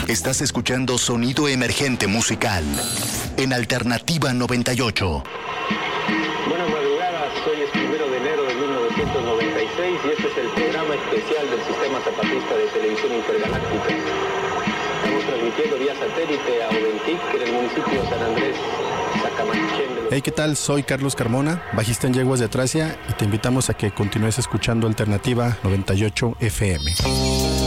Estás escuchando Sonido Emergente Musical en Alternativa 98. Buenas madrugadas, hoy es 1 de enero de 1996 y este es el programa especial del Sistema Zapatista de Televisión Intergaláctica. Estamos transmitiendo vía satélite a Oventic, en el municipio de San Andrés, Sacamachén. Hey, ¿qué tal? Soy Carlos Carmona, bajista en Yeguas de Tracia, y te invitamos a que continúes escuchando Alternativa 98 FM.